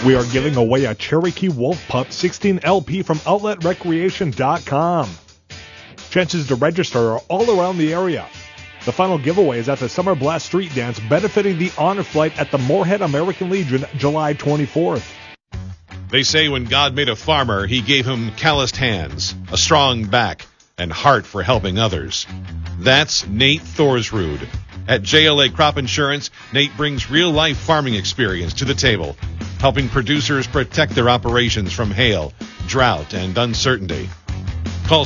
We are giving away a Cherokee Wolf Pup 16 LP from OutletRecreation.com. Chances to register are all around the area. The final giveaway is at the Summer Blast Street Dance benefiting the Honor Flight at the Moorhead American Legion July 24th. They say when God made a farmer, he gave him calloused hands, a strong back, and heart for helping others. That's Nate Thorsrud. At JLA Crop Insurance, Nate brings real-life farming experience to the table, helping producers protect their operations from hail, drought, and uncertainty. Call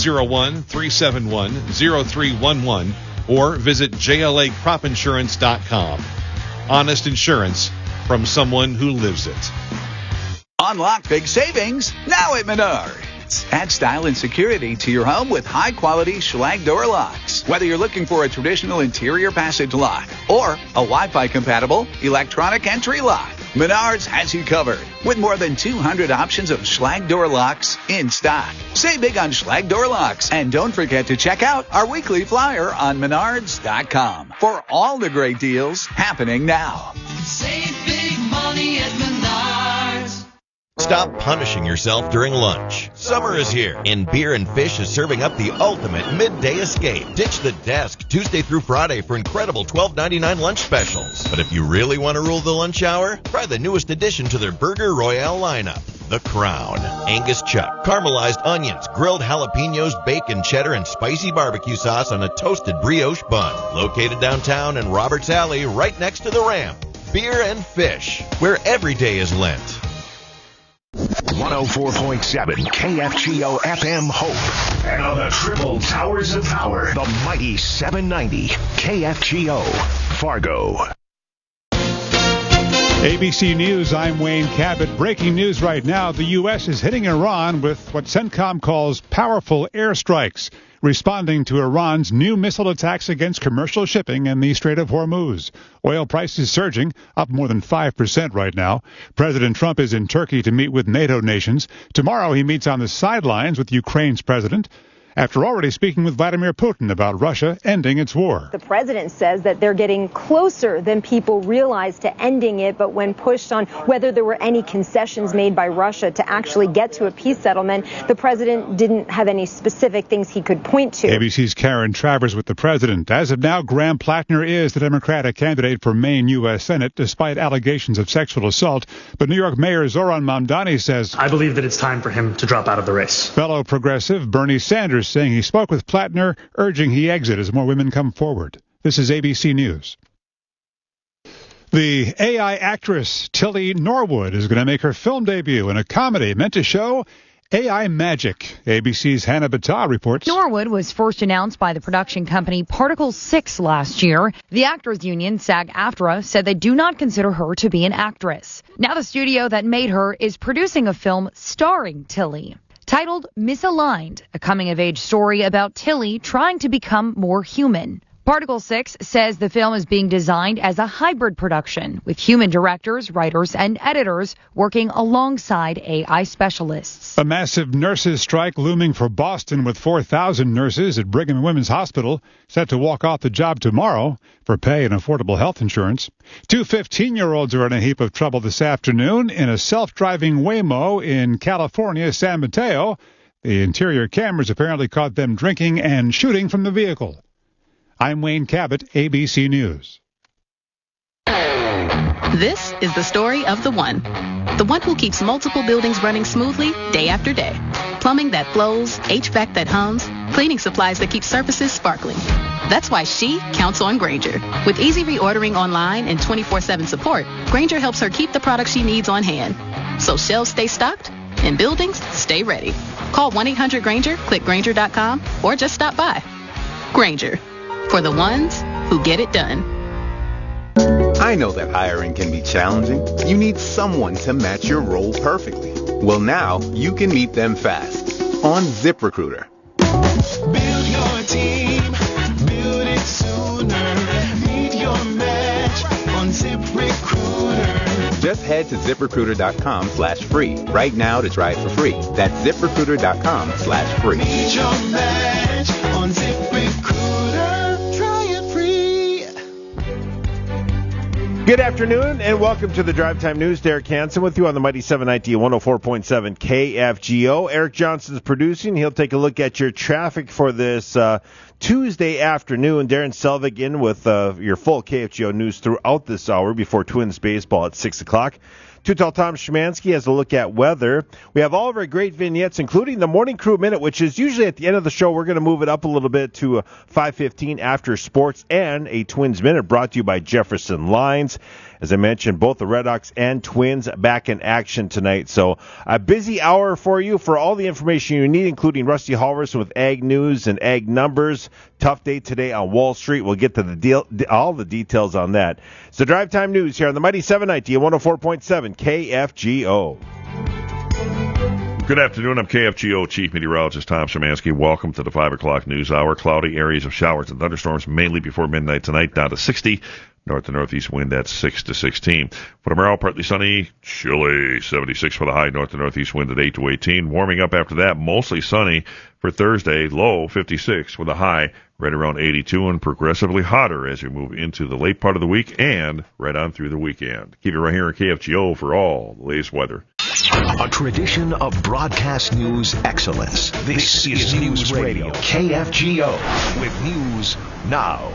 701-371-0311 or visit JLACropInsurance.com. Honest insurance from someone who lives it. Unlock big savings now at Menards. Add style and security to your home with high-quality Schlage door locks. Whether you're looking for a traditional interior passage lock or a Wi-Fi compatible electronic entry lock, Menards has you covered with more than 200 options of Schlage door locks in stock. Save big on Schlage door locks, and don't forget to check out our weekly flyer on Menards.com for all the great deals happening now. Save big money at Menards. Stop punishing yourself during lunch. Summer is here, and Beer and Fish is serving up the ultimate midday escape. Ditch the desk Tuesday through Friday for incredible $12.99 lunch specials. But if you really want to rule the lunch hour, try the newest addition to their Burger Royale lineup, The Crown. Angus chuck, caramelized onions, grilled jalapenos, bacon, cheddar, and spicy barbecue sauce on a toasted brioche bun. Located downtown in Roberts Alley, right next to the ramp. Beer and Fish, where every day is Lent. 104.7 KFGO FM Hope. And on the triple towers of power, the mighty 790 KFGO Fargo. ABC News, I'm Wayne Cabot. Breaking news right now, the U.S. is hitting Iran with what CENTCOM calls powerful airstrikes, responding to Iran's new missile attacks against commercial shipping in the Strait of Hormuz. Oil prices surging, up more than 5% right now. President Trump is in Turkey to meet with NATO nations. Tomorrow he meets on the sidelines with Ukraine's president, after already speaking with Vladimir Putin about Russia ending its war. The president says that they're getting closer than people realize to ending it, but when pushed on whether there were any concessions made by Russia to actually get to a peace settlement, the president didn't have any specific things he could point to. ABC's Karen Travers with the president. As of now, Graham Plattner is the Democratic candidate for Maine U.S. Senate, despite allegations of sexual assault. But New York Mayor Zoran Mamdani says, I believe that it's time for him to drop out of the race. Fellow progressive Bernie Sanders saying he spoke with Plattner, urging he exit as more women come forward. This is ABC News. The AI actress Tilly Norwood is going to make her film debut in a comedy meant to show AI magic. ABC's Hannah Battah reports. Norwood was first announced by the production company Particle 6 last year. The actors union, SAG-AFTRA, said they do not consider her to be an actress. Now the studio that made her is producing a film starring Tilly, titled Misaligned, a coming-of-age story about Tilly trying to become more human. Particle 6 says the film is being designed as a hybrid production, with human directors, writers, and editors working alongside AI specialists. A massive nurses' strike looming for Boston, with 4,000 nurses at Brigham and Women's Hospital set to walk off the job tomorrow for pay and affordable health insurance. Two 15-year-olds are in a heap of trouble this afternoon in a self-driving Waymo in California, San Mateo. The interior cameras apparently caught them drinking and shooting from the vehicle. I'm Wayne Cabot, ABC News. This is the story of the one who keeps multiple buildings running smoothly day after day. Plumbing that flows, HVAC that hums, cleaning supplies that keep surfaces sparkling. That's why she counts on Grainger. With easy reordering online and 24/7 support, Grainger helps her keep the products she needs on hand, so shelves stay stocked and buildings stay ready. Call 1-800-GRAINGER, click Grainger.com, or just stop by. Grainger, for the ones who get it done. I know that hiring can be challenging. You need someone to match your role perfectly. Well, now you can meet them fast on ZipRecruiter. Build your team, build it sooner. Meet your match on ZipRecruiter. Just head to ZipRecruiter.com/free right now to try it for free. That's ZipRecruiter.com/free. Meet your match on ZipRecruiter. Try it free. Good afternoon, and welcome to the Drive Time News. Derek Hansen with you on the Mighty 790 104.7 KFGO. Eric Johnson's producing. He'll take a look at your traffic for this Tuesday afternoon. Darren Selvig in with your full KFGO news throughout this hour before Twins baseball at 6 o'clock. Too Tall Tom Szymanski has a look at weather. We have all of our great vignettes, including the Morning Crew Minute, which is usually at the end of the show. We're going to move it up a little bit to 5:15 after sports, and a Twins Minute brought to you by Jefferson Lines. As I mentioned, both the Red Hawks and Twins back in action tonight. So a busy hour for you for all the information you need, including Rusty Halverson with Ag News and Ag Numbers. Tough day today on Wall Street. We'll get to all the details on that. It's the Drive Time News here on the Mighty 790 104.7 KFGO. Good afternoon. I'm KFGO Chief Meteorologist Tom Szymanski. Welcome to the 5 o'clock news hour. Cloudy areas of showers and thunderstorms mainly before midnight tonight, down to 60. North to northeast wind at 6 to 16. For tomorrow, partly sunny, chilly, 76 for the high. North to northeast wind at 8 to 18. Warming up after that, mostly sunny for Thursday, low 56 with a high right around 82, and progressively hotter as we move into the late part of the week and right on through the weekend. Keep it right here at KFGO for all the latest weather. A tradition of broadcast news excellence. This is News Radio, KFGO, with news now.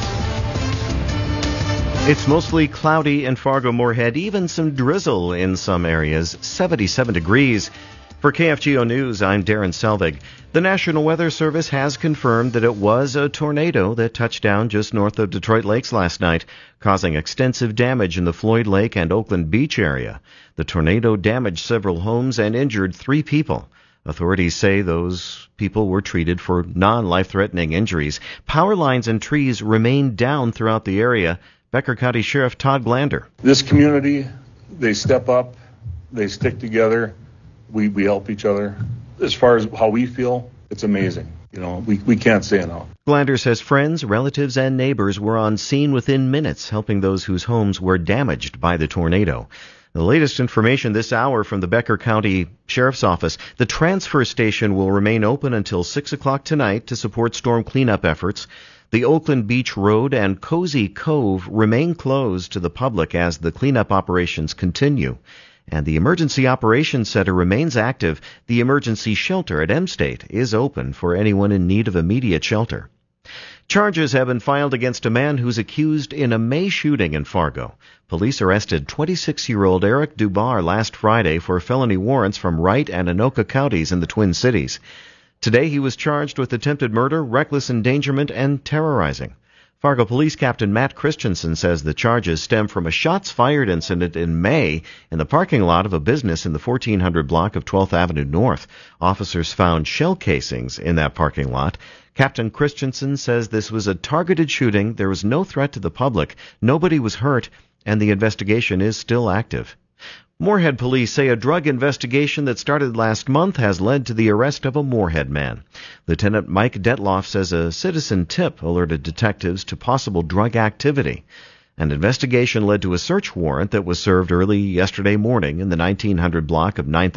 It's mostly cloudy in Fargo-Moorhead, even some drizzle in some areas, 77 degrees. For KFGO News, I'm Darren Selvig. The National Weather Service has confirmed that it was a tornado that touched down just north of Detroit Lakes last night, causing extensive damage in the Floyd Lake and Oakland Beach area. The tornado damaged several homes and injured 3 people. Authorities say those people were treated for non-life-threatening injuries. Power lines and trees remain down throughout the area. Becker County Sheriff Todd Glander. This community, they step up, they stick together, we help each other. As far as how we feel, it's amazing. You know, we can't say enough. Glander says friends, relatives, and neighbors were on scene within minutes, helping those whose homes were damaged by the tornado. The latest information this hour from the Becker County Sheriff's Office. The transfer station will remain open until 6 o'clock tonight to support storm cleanup efforts. The Oakland Beach Road and Cozy Cove remain closed to the public as the cleanup operations continue. And the Emergency Operations Center remains active. The emergency shelter at M State is open for anyone in need of immediate shelter. Charges have been filed against a man who's accused in a May shooting in Fargo. Police arrested 26-year-old Eric Dubar last Friday for felony warrants from Wright and Anoka counties in the Twin Cities. Today he was charged with attempted murder, reckless endangerment, and terrorizing. Fargo Police Captain Matt Christensen says the charges stem from a shots-fired incident in May in the parking lot of a business in the 1400 block of 12th Avenue North. Officers found shell casings in that parking lot. Captain Christensen says this was a targeted shooting. There was no threat to the public. Nobody was hurt, and the investigation is still active. Moorhead police say a drug investigation that started last month has led to the arrest of a Moorhead man. Lieutenant Mike Detloff says a citizen tip alerted detectives to possible drug activity. An investigation led to a search warrant that was served early yesterday morning in the 1900 block of 18th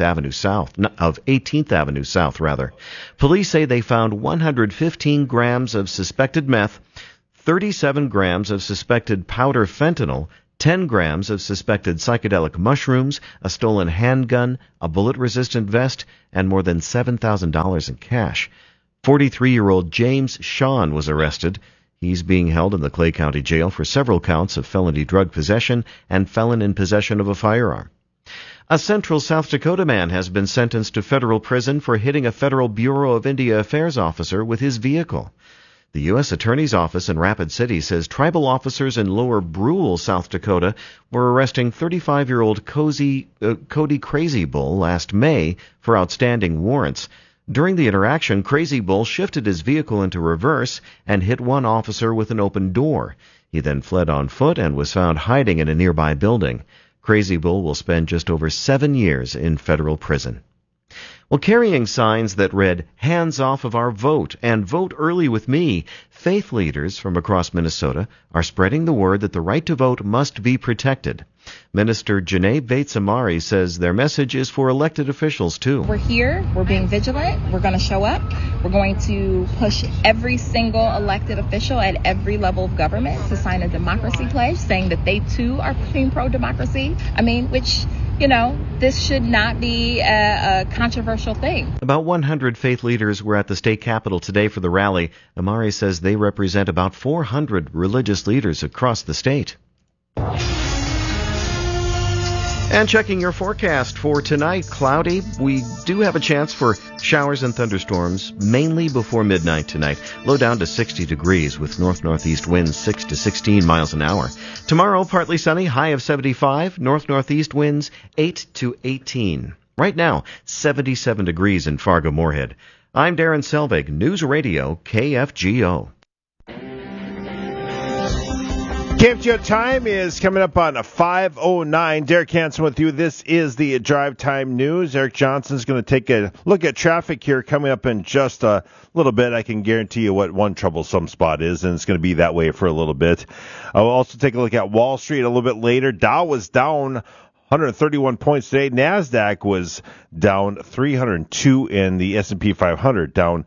Avenue South. Police say they found 115 grams of suspected meth, 37 grams of suspected powder fentanyl, 10 grams of suspected psychedelic mushrooms, a stolen handgun, a bullet-resistant vest, and more than $7,000 in cash. 43-year-old James Sean was arrested. He's being held in the Clay County Jail for several counts of felony drug possession and felon in possession of a firearm. A central South Dakota man has been sentenced to federal prison for hitting a Federal Bureau of Indian Affairs officer with his vehicle. The U.S. Attorney's Office in Rapid City says tribal officers in Lower Brule, South Dakota, were arresting 35-year-old Cody Crazy Bull last May for outstanding warrants. During the interaction, Crazy Bull shifted his vehicle into reverse and hit one officer with an open door. He then fled on foot and was found hiding in a nearby building. Crazy Bull will spend just over 7 years in federal prison. Well, carrying signs that read, "Hands off of our vote" and "Vote early with me," faith leaders from across Minnesota are spreading the word that the right to vote must be protected. Minister Janae Bates-Amari says their message is for elected officials, too. We're here. We're being vigilant. We're going to show up. We're going to push every single elected official at every level of government to sign a democracy pledge saying that they too are being pro-democracy. Which, this should not be a controversial thing. About 100 faith leaders were at the state capitol today for the rally. Amari says they represent about 400 religious leaders across the state. And checking your forecast for tonight, cloudy. We do have a chance for showers and thunderstorms, mainly before midnight tonight. Low down to 60 degrees with north-northeast winds 6 to 16 miles an hour. Tomorrow, partly sunny, high of 75. North-northeast winds 8 to 18. Right now, 77 degrees in Fargo-Moorhead. I'm Darren Selvig, News Radio KFGO. KFGO time is coming up on 5:09. Derek Hansen with you. This is the Drive Time News. Eric Johnson's going to take a look at traffic here coming up in just a little bit. I can guarantee you what one troublesome spot is, and it's going to be that way for a little bit. I'll also take a look at Wall Street a little bit later. Dow was down 131 points today. NASDAQ was down 302, and the S&P 500 down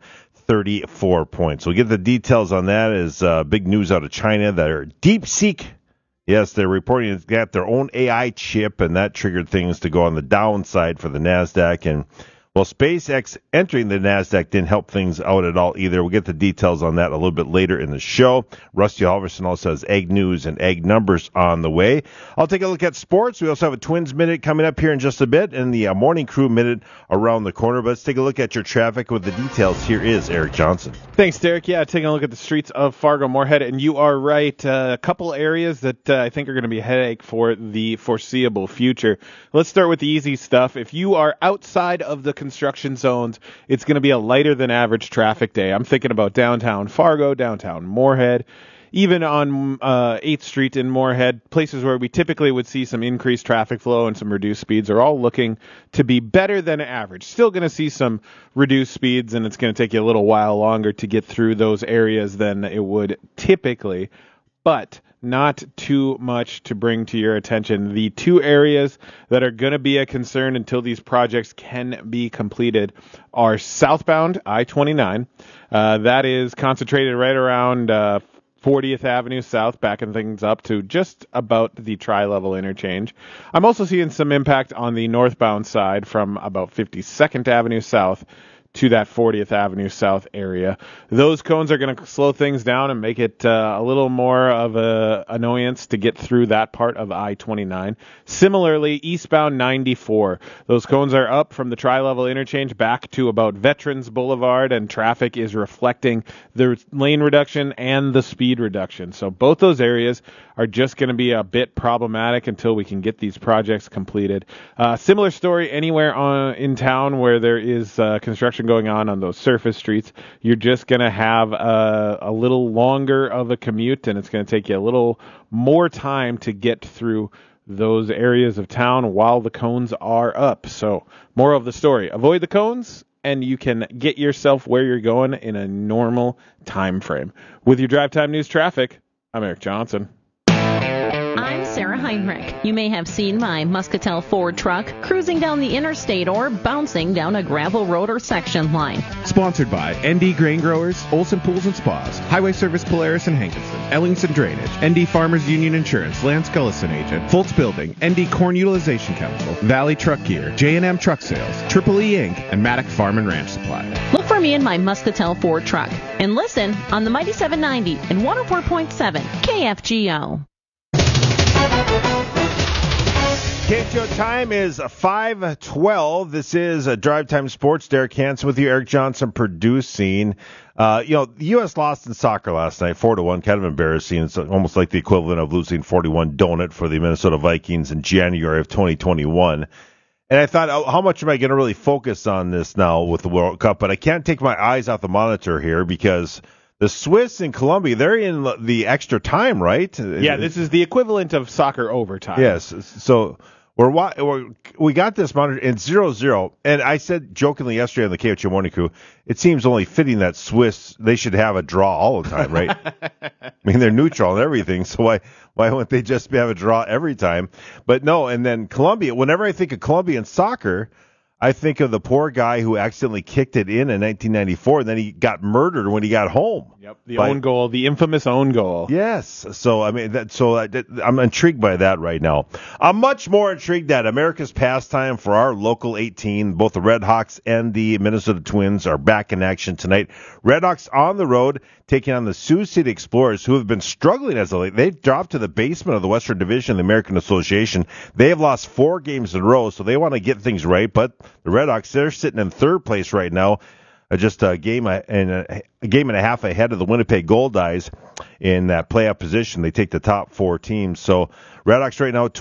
34 points. We'll get the details on that as big news out of China. Their DeepSeek, yes, they're reporting it's got their own AI chip, and that triggered things to go on the downside for the NASDAQ. And, well, SpaceX entering the NASDAQ didn't help things out at all either. We'll get the details on that a little bit later in the show. Rusty Halverson also has Ag News and Ag Numbers on the way. I'll take a look at sports. We also have a Twins Minute coming up here in just a bit, and the Morning Crew Minute around the corner. But let's take a look at your traffic with the details. Here is Eric Johnson. Thanks, Derek. Yeah, taking a look at the streets of Fargo-Moorhead, and you are right. A couple areas that I think are going to be a headache for the foreseeable future. Let's start with the easy stuff. If you are outside of the construction zones, it's going to be a lighter than average traffic day. I'm thinking about downtown Fargo, downtown Moorhead, even on 8th Street in Moorhead, places where we typically would see some increased traffic flow and some reduced speeds are all looking to be better than average. Still going to see some reduced speeds, and it's going to take you a little while longer to get through those areas than it would typically, but not too much to bring to your attention. The two areas that are going to be a concern until these projects can be completed are southbound I-29. That is concentrated right around 40th Avenue South, backing things up to just about the tri-level interchange. I'm also seeing some impact on the northbound side from about 52nd Avenue South to that 40th Avenue South area. Those cones are going to slow things down and make it a little more of a annoyance to get through that part of I-29. Similarly, eastbound 94. Those cones are up from the tri-level interchange back to about Veterans Boulevard, and traffic is reflecting the lane reduction and the speed reduction. So both those areas are just going to be a bit problematic until we can get these projects completed. Similar story anywhere in town where there is construction going on those surface streets. You're just going to have a little longer of a commute, and it's going to take you a little more time to get through those areas of town while the cones are up. So, moral of the story, avoid the cones, and you can get yourself where you're going in a normal time frame. With your Drive Time News traffic, I'm Eric Johnson. I'm Sarah Heinrich. You may have seen my Muscatel Ford truck cruising down the interstate or bouncing down a gravel road or section line. Sponsored by ND Grain Growers, Olson Pools and Spas, Highway Service Polaris and Hankinson, Ellingson Drainage, ND Farmers Union Insurance, Lance Gullison Agent, Foltz Building, ND Corn Utilization Chemical, Valley Truck Gear, J&M Truck Sales, Triple E Inc., and Maddock Farm and Ranch Supply. Look for me in my Muscatel Ford truck and listen on the Mighty 790 and 104.7 KFGO. KFGO time is 5:12. This is Drive Time Sports. Derek Hansen with you. Eric Johnson producing. The U.S. lost in soccer last night, 4-1. Kind of embarrassing. It's almost like the equivalent of losing 41 donut for the Minnesota Vikings in January of 2021. And I thought, how much am I going to really focus on this now with the World Cup? But I can't take my eyes off the monitor here because the Swiss and Colombia, they're in the extra time, right? Yeah, this is the equivalent of soccer overtime. Yes. So we got this monitor in 0-0, and I said jokingly yesterday on the KFGO Morning Crew, it seems only fitting that Swiss, they should have a draw all the time, right? I mean, they're neutral and everything, so why wouldn't they just have a draw every time? But no, and then Colombia, whenever I think of Colombian soccer, I think of the poor guy who accidentally kicked it in 1994, and then he got murdered when he got home. Yep, the own goal, the infamous own goal. Yes. So, I mean, I'm intrigued by that right now. I'm much more intrigued that America's pastime for our local 18, both the Red Hawks and the Minnesota Twins are back in action tonight. Red Hawks on the road taking on the Sioux City Explorers, who have been struggling as of late. They've dropped to the basement of the Western Division of the American Association. They have lost 4 games in a row, so they want to get things right. But the Red Hawks, they're sitting in third place right now, just a game and a half ahead of the Winnipeg Goldeyes in that playoff position. They take the top 4 teams. So Red Hawks right now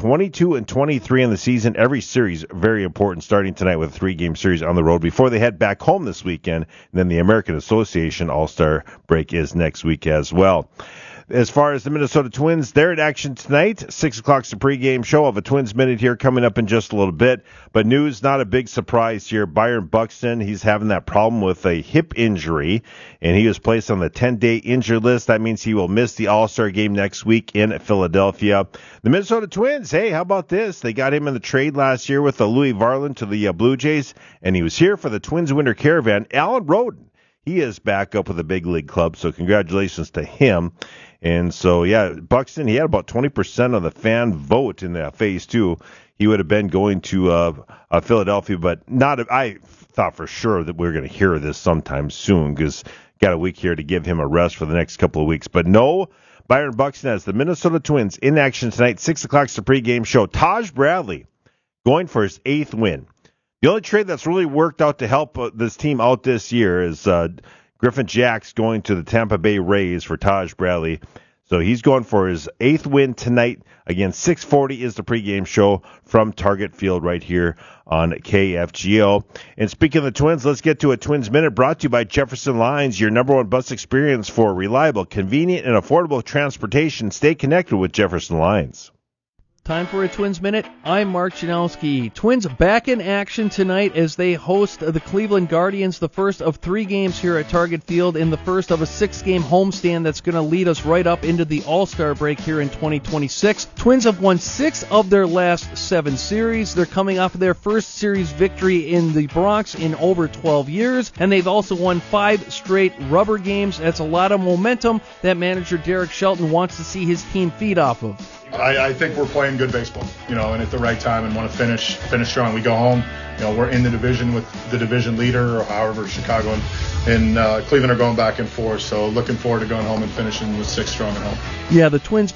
22-23 in the season. Every series very important, starting tonight with a 3-game series on the road before they head back home this weekend. And then the American Association All-Star break is next week as well. As far as the Minnesota Twins, they're in action tonight. 6 o'clock's the pregame show of a Twins Minute here coming up in just a little bit. But news, not a big surprise here. Byron Buxton, he's having that problem with a hip injury, and he was placed on the 10-day injured list. That means he will miss the All-Star game next week in Philadelphia. The Minnesota Twins, hey, how about this? They got him in the trade last year with Louis Varland to the Blue Jays, and he was here for the Twins Winter Caravan. Alan Roden, he is back up with a big league club, so congratulations to him. And so, yeah, Buxton, he had about 20% of the fan vote in that phase 2. He would have been going to Philadelphia, but I thought for sure that we were going to hear this sometime soon because got a week here to give him a rest for the next couple of weeks. But no, Byron Buxton has the Minnesota Twins in action tonight. 6 o'clock's the pregame show. Taj Bradley going for his 8th win. The only trade that's really worked out to help this team out this year is Griffin Jax going to the Tampa Bay Rays for Taj Bradley. So he's going for his 8th win tonight. Again, 6:40 is the pregame show from Target Field right here on KFGO. And speaking of the Twins, let's get to a Twins Minute brought to you by Jefferson Lines, your number one bus experience for reliable, convenient, and affordable transportation. Stay connected with Jefferson Lines. Time for a Twins Minute. I'm Mark Janowski. Twins back in action tonight as they host the Cleveland Guardians, the first of 3 games here at Target Field and the first of a 6-game homestand that's going to lead us right up into the All-Star break here in 2026. Twins have won 6 of their last 7 series. They're coming off of their first series victory in the Bronx in over 12 years, and they've also won 5 straight rubber games. That's a lot of momentum that manager Derek Shelton wants to see his team feed off of. I think we're playing good baseball, and at the right time, and want to finish strong. We go home, we're in the division with the division leader, or however Chicago and Cleveland are going back and forth. So looking forward to going home and finishing with 6 strong at home. Yeah, the Twins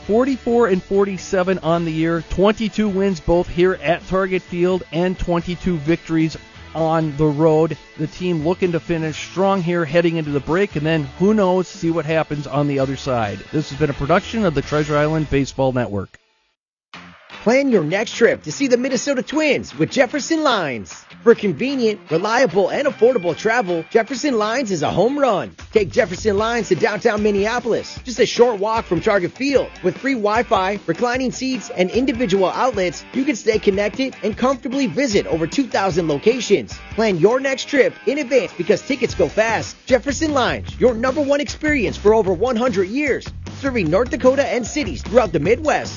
44-47 on the year, 22 wins both here at Target Field, and 22 victories on the road. The team looking to finish strong here heading into the break, and then who knows, see what happens on the other side. This has been a production of the Treasure Island Baseball Network. Plan your next trip to see the Minnesota Twins with Jefferson Lines. For convenient, reliable, and affordable travel, Jefferson Lines is a home run. Take Jefferson Lines to downtown Minneapolis, just a short walk from Target Field. With free Wi-Fi, reclining seats, and individual outlets, you can stay connected and comfortably visit over 2,000 locations. Plan your next trip in advance because tickets go fast. Jefferson Lines, your number one experience for over 100 years, serving North Dakota and cities throughout the Midwest.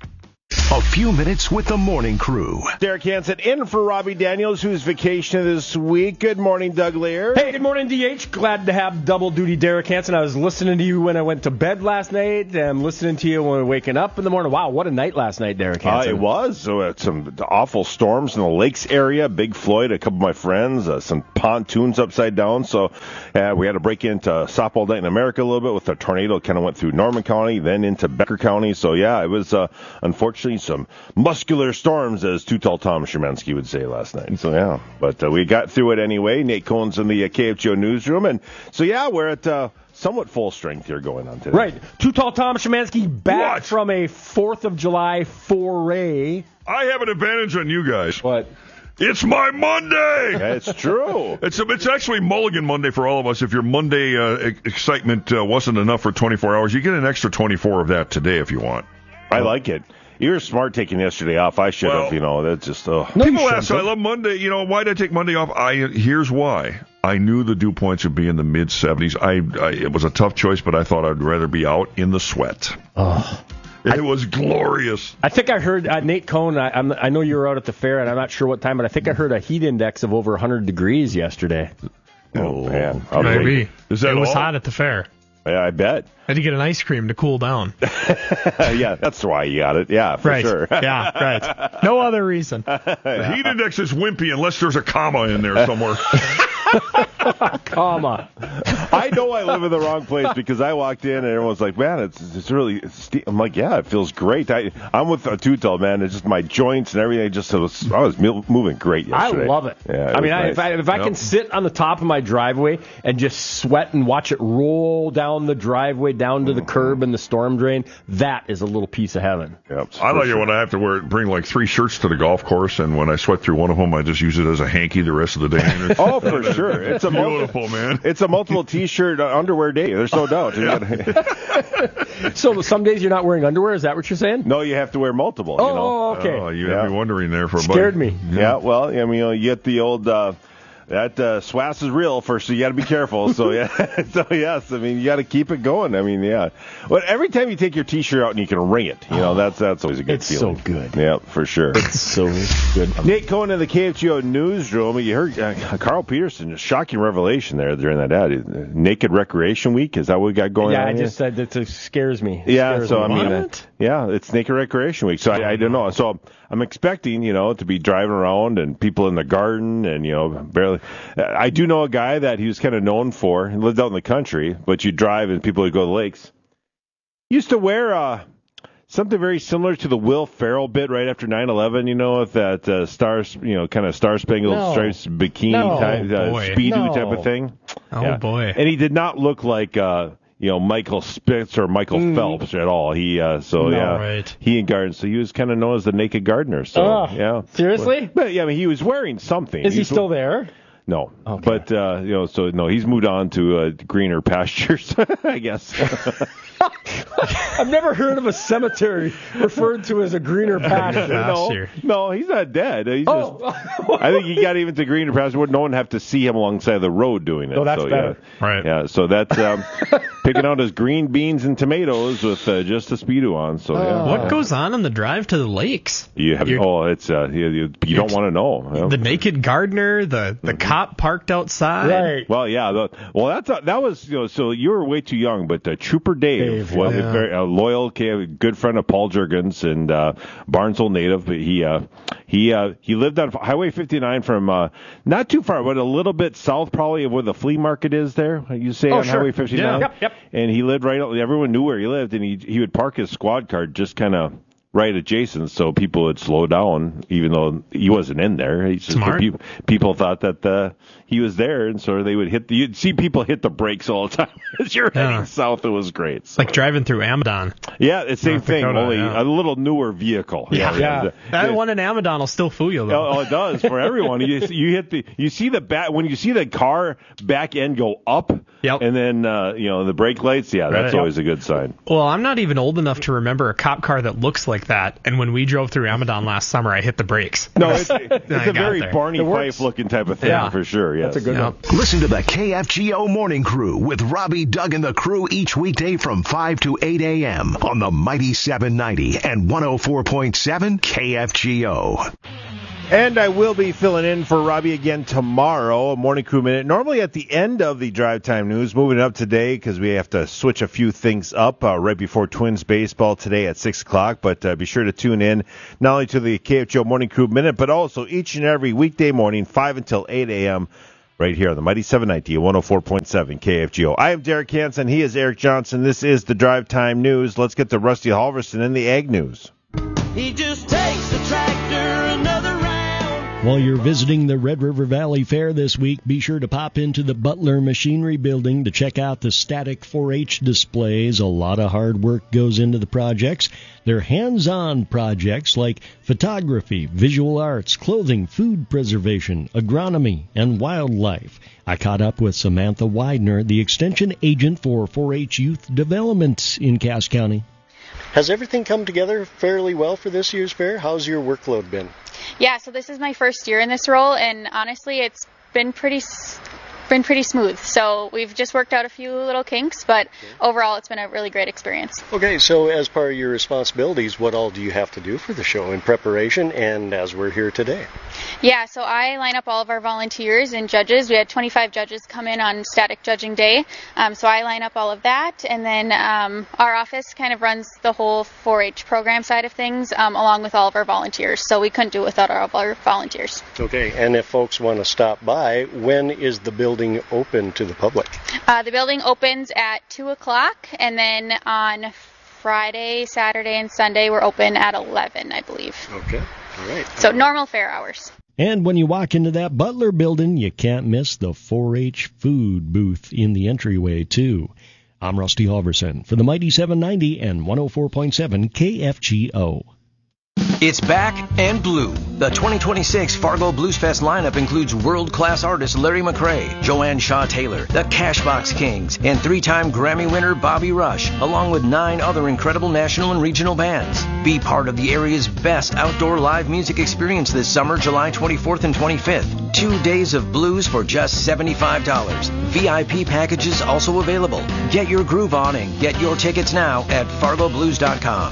A few minutes with the morning crew. Derek Hansen in for Robbie Daniels, who's vacationing this week. Good morning, Doug Lear. Hey, good morning, DH. Glad to have double duty Derek Hansen. I was listening to you when I went to bed last night, and I'm listening to you when we're waking up in the morning. Wow, what a night last night, Derek Hansen. It was. So, some awful storms in the Lakes area. Big Floyd, a couple of my friends, some pontoons upside down. So we had to break into Softball Night in America a little bit with a tornado. Kind of went through Norman County, then into Becker County. So, yeah, it was unfortunately some muscular storms, as Too Tall Tom Szymanski would say last night. So, yeah, but we got through it anyway. Nate Cohen's in the KFGO newsroom. And so, yeah, we're at somewhat full strength here going on today. Right. Too Tall Tom Szymanski back from a 4th of July foray. I have an advantage on you guys. What? It's my Monday! It's true. It's actually Mulligan Monday for all of us. If your Monday excitement wasn't enough for 24 hours, you get an extra 24 of that today if you want. I like it. You were smart taking yesterday off. I should have, that's just... People ask, I love Monday. Why did I take Monday off? Here's why. I knew the dew points would be in the mid-70s. It was a tough choice, but I thought I'd rather be out in the sweat. Oh. It was glorious. I think I heard Nate Cohn. I know you were out at the fair, and I'm not sure what time, but I think I heard a heat index of over 100 degrees yesterday. Oh man, maybe. Is that it was all? hot at the fair. Yeah, I bet. Had to get an ice cream to cool down. Yeah, that's why you got it. Yeah, for right. sure. Yeah, right. No other reason. The heat index is wimpy unless there's a comma in there somewhere. Comma. I know I live in the wrong place because I walked in and everyone's like, man, it's really. I'm like, yeah, it feels great. I'm with a Tutel, man. It's just my joints and everything. I was moving great yesterday. I love it. Yeah, I mean, nice. if I can sit on the top of my driveway and just sweat and watch it roll down the driveway, down to the curb and the storm drain, that is a little piece of heaven. Yep, I like it when I have to bring like 3 shirts to the golf course, and when I sweat through one of them, I just use it as a hanky the rest of the day. Oh, for sure. It's a beautiful, man. It's a multiple T-shirt underwear day. There's no doubt. So some days you're not wearing underwear. Is that what you're saying? No, you have to wear multiple. Oh, you know? okay. Oh, you had me wondering there for a Scared bite. me. Yeah, well, I mean, you get the old that SWAS is real first, so you got to be careful. So yeah, so yes, I mean, you got to keep it going. I mean, yeah. But every time you take your T-shirt out and you can wring it, you know, that's always a good feeling. It's so good. Yeah, for sure. It's so good. Nate Cohn in the KFGO newsroom. You heard Carl Peterson, a shocking revelation there during that ad. Naked Recreation Week, is that what we got going on? Yeah, I here? just said that it scares me. I mean, yeah, it's Naked Recreation Week. So I don't know. So I'm expecting, to be driving around and people in the garden and, barely. I do know a guy that he was kind of known for. He lived out in the country, but you drive and people would go to the lakes. Used to wear something very similar to the Will Ferrell bit right after 9/11, with that stars, kind of star-spangled stripes bikini type, speedo type of thing. Oh, boy. And he did not look like Michael Spitz or Michael Phelps at all. He Right. he and Garden. So he was kind of known as the Naked Gardener. So yeah, seriously? But yeah, I mean, he was wearing something. Is he still there? No, okay. But so no, he's moved on to greener pastures, I guess. I've never heard of a cemetery referred to as a greener pasture. No, he's not dead. He's just, I think he got even to greener pasture where no one have to see him alongside the road doing it. Oh, that's better. Yeah. Right. Yeah, so that's picking out his green beans and tomatoes with just a Speedo on. So yeah. What goes on the drive to the lakes? You have you don't want to know. The naked gardener, the cop parked outside. Right. Well, yeah. That was so you were way too young, but Trooper Dave was a very loyal, good friend of Paul Juergens and Barnesville native. But he lived on Highway 59 from not too far, but a little bit south, probably of where the flea market is. There, you say on Highway 59. Yeah. Yep. And he lived right. Everyone knew where he lived, and he would park his squad car just kind of right adjacent, so people would slow down, even though he wasn't in there. He's just Smart. People thought that he was there, and so they would you'd see people hit the brakes all the time as you're heading south. It was great. So. Like driving through Amadon. Yeah, it's the same thing, Dakota, only a little newer vehicle. Yeah. That one in Amadon will still fool you, though. Oh, it does for everyone. You see the back when you see the car back end go up, and then the brake lights. Yeah, that's always a good sign. Well, I'm not even old enough to remember a cop car that looks like that. And when we drove through Amadon last summer, I hit the brakes. No, it's a very Barney Fife looking type of thing for sure. Yes. That's a good one. Listen to the KFGO Morning Crew with Robbie, Doug, and the crew each weekday from 5 to 8 a.m. on the Mighty 790 and 104.7 KFGO. And I will be filling in for Robbie again tomorrow, a Morning Crew Minute. Normally at the end of the Drive Time News, moving it up today because we have to switch a few things up right before Twins baseball today at 6 o'clock. But be sure to tune in not only to the KFGO Morning Crew Minute, but also each and every weekday morning, 5 until 8 a.m., right here on the Mighty 790 at 104.7 KFGO. I am Derek Hansen. He is Eric Johnson. This is the Drive Time News. Let's get to Rusty Halverson in the Ag News. He just takes the tractor another round. While you're visiting the Red River Valley Fair this week, be sure to pop into the Butler Machinery Building to check out the static 4-H displays. A lot of hard work goes into the projects. They're hands-on projects like photography, visual arts, clothing, food preservation, agronomy, and wildlife. I caught up with Samantha Widener, the extension agent for 4-H Youth Development in Cass County. Has everything come together fairly well for this year's fair? How's your workload been? Yeah, so this is my first year in this role, and honestly, it's been pretty been pretty smooth. So we've just worked out a few little kinks, but overall it's been a really great experience. Okay, so as part of your responsibilities, what all do you have to do for the show in preparation and as we're here today? Yeah, so I line up all of our volunteers and judges. We had 25 judges come in on static judging day, so I line up all of that, and then our office kind of runs the whole 4-H program side of things, along with all of our volunteers. So we couldn't do it without all of our volunteers. Okay, and if folks want to stop by, when is the building open to the public? The building opens at 2 o'clock, and then on Friday, Saturday, and Sunday we're open at 11, I believe. Okay, all right. So normal fair hours. And when you walk into that Butler building, you can't miss the 4-H food booth in the entryway, too. I'm Rusty Halverson for the Mighty 790 and 104.7 KFGO. It's back and blue. The 2026 Fargo Blues Fest lineup includes world-class artists Larry McRae, Joanne Shaw Taylor, the Cashbox Kings, and 3-time Grammy winner Bobby Rush, along with 9 other incredible national and regional bands. Be part of the area's best outdoor live music experience this summer, July 24th and 25th. 2 days of blues for just $75. VIP packages also available. Get your groove on and get your tickets now at fargoblues.com.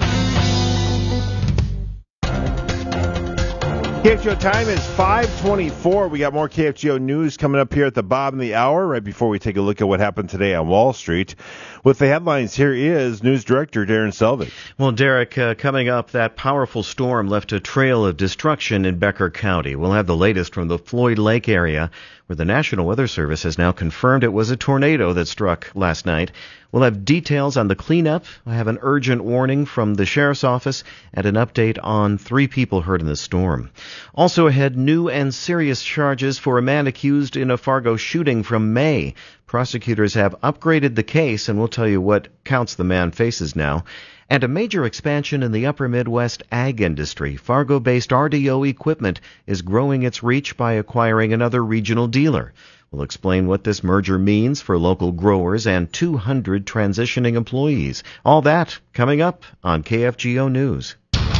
KFGO time is 5:24. We got more KFGO news coming up here at the bottom of the hour, right before we take a look at what happened today on Wall Street. With the headlines, here is News Director Darren Selvig. Well, Derek, coming up, that powerful storm left a trail of destruction in Becker County. We'll have the latest from the Floyd Lake area, where the National Weather Service has now confirmed it was a tornado that struck last night. We'll have details on the cleanup. I have an urgent warning from the Sheriff's Office and an update on 3 people hurt in the storm. Also ahead, new and serious charges for a man accused in a Fargo shooting from May. Prosecutors have upgraded the case, and we'll tell you what counts the man faces now. And a major expansion in the upper Midwest ag industry. Fargo-based RDO Equipment is growing its reach by acquiring another regional dealer. We'll explain what this merger means for local growers and 200 transitioning employees. All that coming up on KFGO News.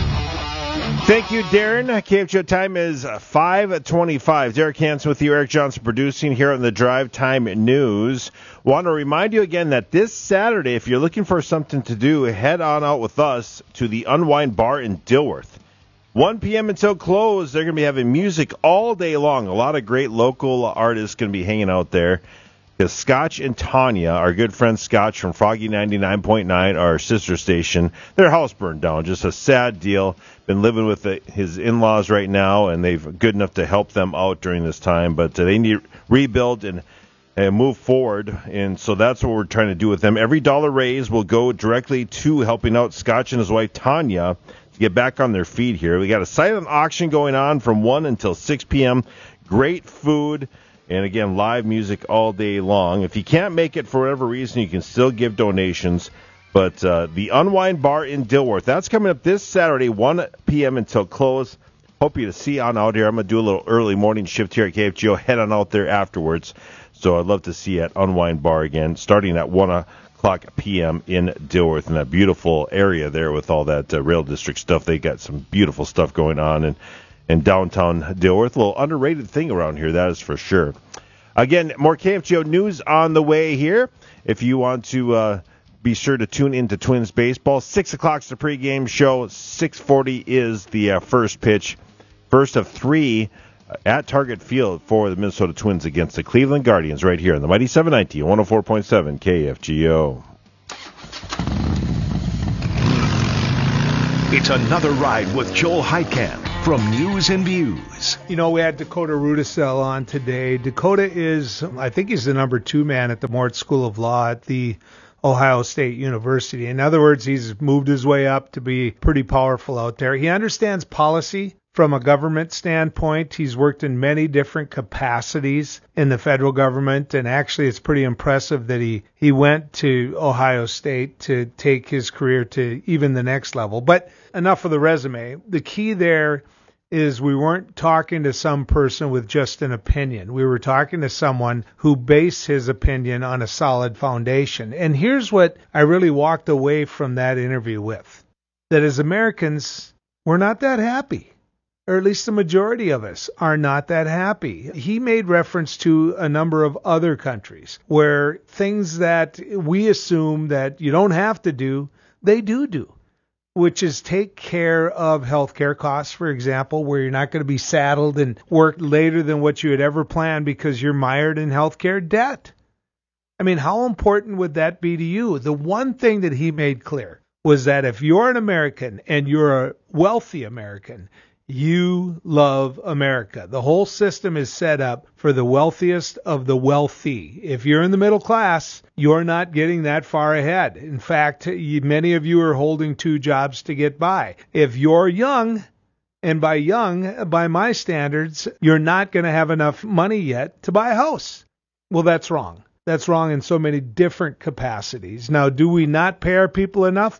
Thank you, Darren. KFGO time is 5:25. Derek Hansen with you, Eric Johnson producing here on the Drive Time News. Want to remind you again that this Saturday, if you're looking for something to do, head on out with us to the Unwind Bar in Dilworth. 1 p.m. until close. They're going to be having music all day long. A lot of great local artists going to be hanging out there. Because Scotch and Tanya, our good friend Scotch from Froggy 99.9, our sister station, their house burned down. Just a sad deal. Been living with his in-laws right now, and they've good enough to help them out during this time. But they need to rebuild and move forward, and so that's what we're trying to do with them. Every dollar raised will go directly to helping out Scotch and his wife Tanya to get back on their feet here. We got a silent auction going on from 1 until 6 p.m. Great food. And, again, live music all day long. If you can't make it for whatever reason, you can still give donations. But the Unwind Bar in Dilworth, that's coming up this Saturday, 1 p.m. until close. Hope you to see you on out here. I'm going to do a little early morning shift here at KFGO. Head on out there afterwards. So I'd love to see you at Unwind Bar again, starting at 1 o'clock p.m. in Dilworth, in that beautiful area there with all that rail district stuff. They got some beautiful stuff going on. In downtown Dilworth. A little underrated thing around here, that is for sure. Again, more KFGO news on the way here. If you want to be sure to tune into Twins baseball. 6 o'clock is the pregame show. 6:40 is the first pitch. First of 3 at Target Field for the Minnesota Twins against the Cleveland Guardians right here on the Mighty 790 104.7 KFGO. It's another ride with Joel Heitkamp from News and Views. You know, we had Dakota Rudisell on today. Dakota is, I think he's the number 2 man at the Mort School of Law at the Ohio State University. In other words, he's moved his way up to be pretty powerful out there. He understands policy from a government standpoint. He's worked in many different capacities in the federal government, and actually it's pretty impressive that he went to Ohio State to take his career to even the next level. But enough of the resume. The key there is we weren't talking to some person with just an opinion. We were talking to someone who based his opinion on a solid foundation. And here's what I really walked away from that interview with. That as Americans, we're not that happy. or at least the majority of us, are not that happy. He made reference to a number of other countries where things that we assume that you don't have to do, they do, which is take care of healthcare costs, for example, where you're not going to be saddled and work later than what you had ever planned because you're mired in healthcare debt. I mean, how important would that be to you? The one thing that he made clear was that if you're an American and you're a wealthy American, you love America. The whole system is set up for the wealthiest of the wealthy. If you're in the middle class, you're not getting that far ahead. In fact, many of you are holding 2 jobs to get by. If you're young, and by young, by my standards, you're not going to have enough money yet to buy a house. Well, that's wrong. That's wrong in so many different capacities. Now, do we not pay our people enough?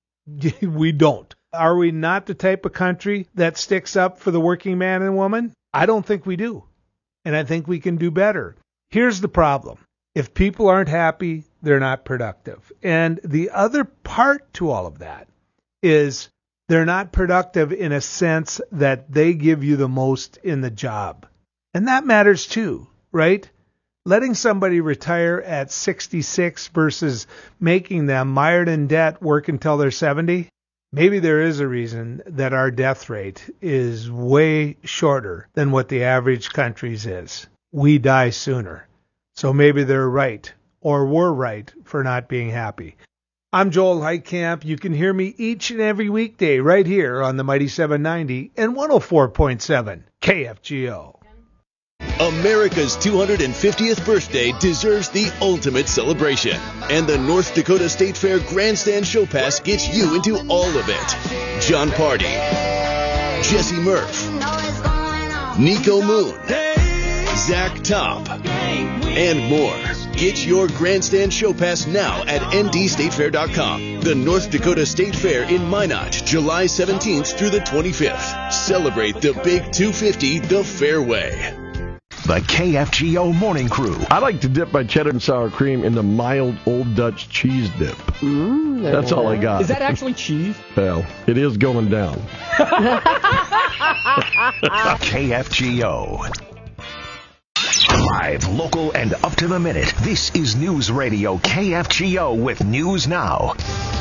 We don't. Are we not the type of country that sticks up for the working man and woman? I don't think we do. And I think we can do better. Here's the problem. If people aren't happy, they're not productive. And the other part to all of that is they're not productive in a sense that they give you the most in the job. And that matters too, right? Letting somebody retire at 66 versus making them mired in debt work until they're 70. Maybe there is a reason that our death rate is way shorter than what the average country's is. We die sooner. So maybe they're right, or we're right, for not being happy. I'm Joel Heitkamp. You can hear me each and every weekday right here on the Mighty 790 and 104.7 KFGO. America's 250th birthday deserves the ultimate celebration, and the North Dakota State Fair Grandstand Show Pass gets you into all of it. John Party, Jesse Murph, Nico Moon, Zach Top, and more. Get your Grandstand Show Pass now at ndstatefair.com. The North Dakota State Fair in Minot, July 17th through the 25th. Celebrate the Big 250 the fair way. The KFGO Morning Crew. I like to dip my cheddar and sour cream in the mild Old Dutch cheese dip. That's all I got. Is that actually cheese? Well, it is going down. KFGO. Live, local, and up to the minute. This is News Radio KFGO with News Now.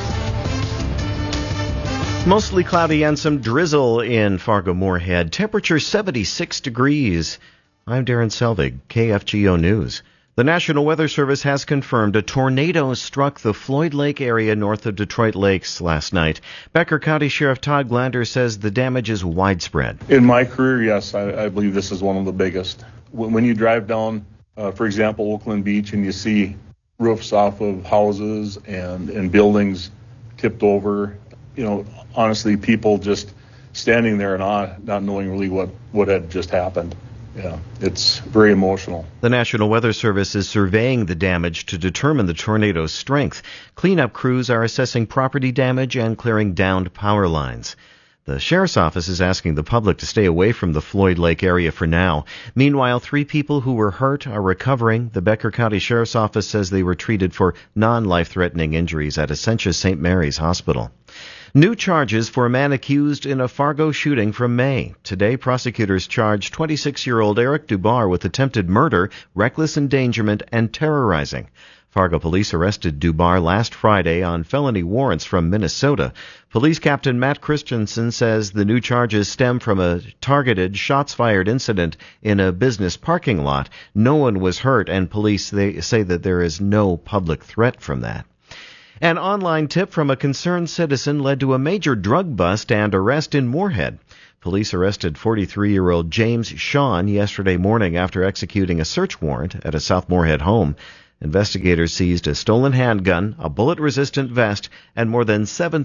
Mostly cloudy and some drizzle in Fargo-Moorhead. Temperature 76 degrees. I'm Darren Selvig, KFGO News. The National Weather Service has confirmed a tornado struck the Floyd Lake area north of Detroit Lakes last night. Becker County Sheriff Todd Glander says the damage is widespread. In my career, yes, I believe this is one of the biggest. When you drive down, for example, Oakland Beach, and you see roofs off of houses and buildings tipped over, honestly, people just standing there in awe, not knowing really what had just happened. Yeah, it's very emotional. The National Weather Service is surveying the damage to determine the tornado's strength. Cleanup crews are assessing property damage and clearing downed power lines. The Sheriff's Office is asking the public to stay away from the Floyd Lake area for now. Meanwhile, 3 people who were hurt are recovering. The Becker County Sheriff's Office says they were treated for non-life-threatening injuries at Essentia St. Mary's Hospital. New charges for a man accused in a Fargo shooting from May. Today, prosecutors charged 26-year-old Eric Dubar with attempted murder, reckless endangerment, and terrorizing. Fargo police arrested Dubar last Friday on felony warrants from Minnesota. Police Captain Matt Christensen says the new charges stem from a targeted shots-fired incident in a business parking lot. No one was hurt, and police say that there is no public threat from that. An online tip from a concerned citizen led to a major drug bust and arrest in Moorhead. Police arrested 43-year-old James Shawn yesterday morning after executing a search warrant at a South Moorhead home. Investigators seized a stolen handgun, a bullet-resistant vest, and more than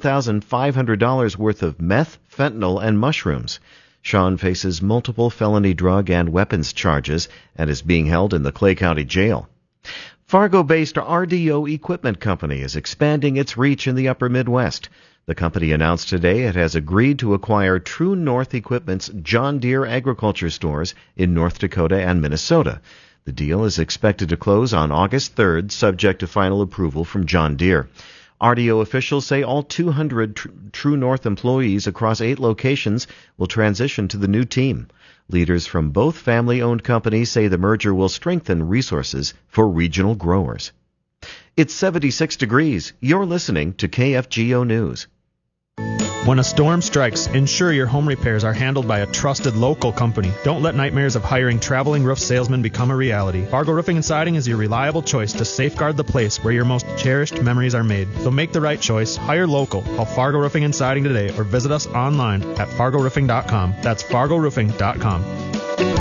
$7,500 worth of meth, fentanyl, and mushrooms. Shawn faces multiple felony drug and weapons charges and is being held in the Clay County Jail. Fargo-based RDO Equipment Company is expanding its reach in the upper Midwest. The company announced today it has agreed to acquire True North Equipment's John Deere agriculture stores in North Dakota and Minnesota. The deal is expected to close on August 3rd, subject to final approval from John Deere. RDO officials say all 200 True North employees across 8 locations will transition to the new team. Leaders from both family-owned companies say the merger will strengthen resources for regional growers. It's 76 degrees. You're listening to KFGO News. When a storm strikes, ensure your home repairs are handled by a trusted local company. Don't let nightmares of hiring traveling roof salesmen become a reality. Fargo Roofing and Siding is your reliable choice to safeguard the place where your most cherished memories are made. So make the right choice. Hire local. Call Fargo Roofing and Siding today or visit us online at fargoroofing.com. That's fargoroofing.com.